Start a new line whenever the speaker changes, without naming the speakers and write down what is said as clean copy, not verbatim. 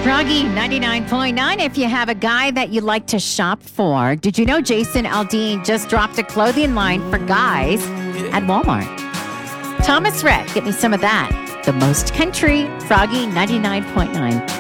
Froggy 99.9. If you have a guy that you like to shop for, did you know Jason Aldean just dropped a clothing line for guys at Walmart? Thomas Rhett, get me some of that. The most country, Froggy 99.9.